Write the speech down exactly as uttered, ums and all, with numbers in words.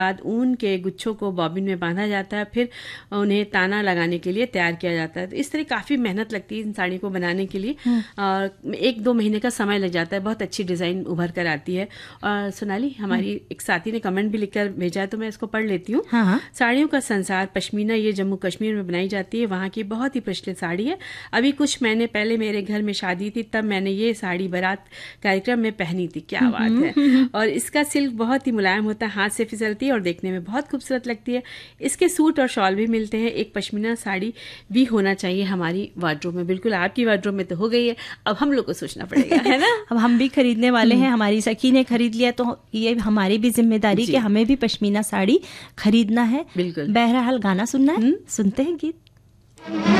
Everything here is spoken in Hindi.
बाद ऊन के गुच्छों को बॉबिन में बांधा जाता है, फिर उन्हें ताना लगाने के लिए तैयार किया जाता है। तो इस तरह काफ़ी मेहनत लगती है इन साड़ी को बनाने के लिए, और एक दो महीने का समय लग जाता है, बहुत अच्छी डिज़ाइन उभर कर आती है। और सोनाली, हमारी एक साथी ने कमेंट भी लिखकर भेजा है, तो मैं इसको पढ़ लेती हूँ। हाँ हाँ। साड़ियों का संसार पश्मीना ये जम्मू कश्मीर में बनाई जाती है, वहाँ की बहुत ही प्रचलित साड़ी है। अभी कुछ महीने पहले मेरे घर में शादी थी, तब मैंने ये साड़ी बारात कार्यक्रम में पहनी थी। क्या बात है। और इसका सिल्क बहुत ही मुलायम होता है, हाथ से फिसलती है और देखने में बहुत खूबसूरत लगती है। इसके सूट और शॉल भी मिलते हैं। एक पश्मीना साड़ी भी होना चाहिए हमारी वार्डरोब में। बिल्कुल, आपकी वार्डरोब में तो हो गई है, अब हम लोग को सोचना पड़ेगा, है ना। अब हम भी खरीदने वाले हैं, हमारी सखी ने खरीद लिया, तो ये हमारी भी जिम्मेदारी कि हमें भी पश्मीना साड़ी खरीदना है। बिल्कुल। बहरहाल गाना सुनना है, सुनते हैं गीत।